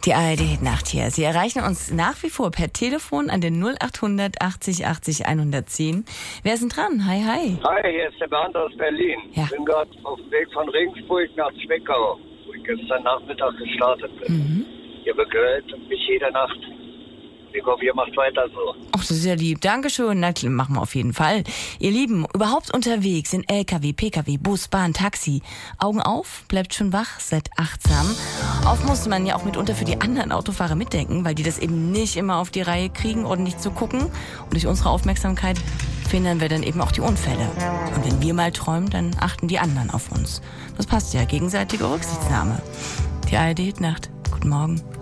Die ARD-Nacht hier. Sie erreichen uns nach wie vor per Telefon an den 0800 80 80 110. Wer ist denn dran? Hi, hi. Hi, hier ist der Bernd aus Berlin. Ja. Ich bin gerade auf dem Weg von Regensburg nach Zwickau, wo ich gestern Nachmittag gestartet bin. Ihr begleitet mich jede Nacht. Ich hoffe, ihr macht weiter so. Ach, das ist ja lieb. Dankeschön. Na, machen wir auf jeden Fall. Ihr Lieben, überhaupt unterwegs in LKW, PKW, Bus, Bahn, Taxi. Augen auf, bleibt schon wach, seid achtsam. Oft muss man ja auch mitunter für die anderen Autofahrer mitdenken, weil die das eben nicht immer auf die Reihe kriegen, ordentlich zu gucken. Und durch unsere Aufmerksamkeit verhindern wir dann eben auch die Unfälle. Und wenn wir mal träumen, dann achten die anderen auf uns. Das passt ja, gegenseitige Rücksichtnahme. Die ARD-Nacht. Guten Morgen.